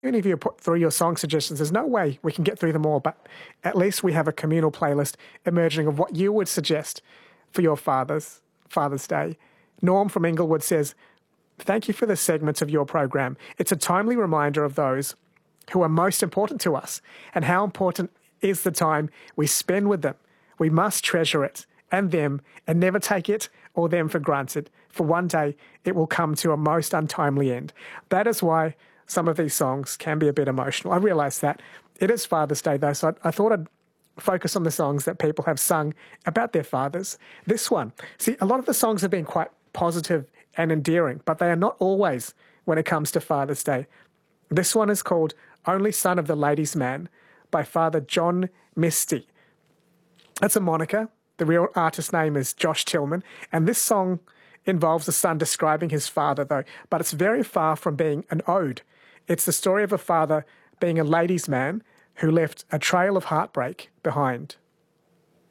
Even if you put through your song suggestions, there's no way we can get through them all, but at least we have a communal playlist emerging of what you would suggest for your Father's Day. Norm from Inglewood says, "Thank you for the segments of your program. It's a timely reminder of those who are most important to us and how important is the time we spend with them. We must treasure it and them and never take it or them for granted, for one day it will come to a most untimely end." That is why some of these songs can be a bit emotional. I realise that. It is Father's Day though, so I thought I'd focus on the songs that people have sung about their fathers. This one, see, a lot of the songs have been quite positive and endearing, but they are not always when it comes to Father's Day. This one is called Only Son of the Ladies' Man by Father John Misty. That's a moniker. The real artist name is Josh Tillman, and this song involves a son describing his father, though, but it's very far from being an ode. It's the story of a father being a ladies' man who left a trail of heartbreak behind.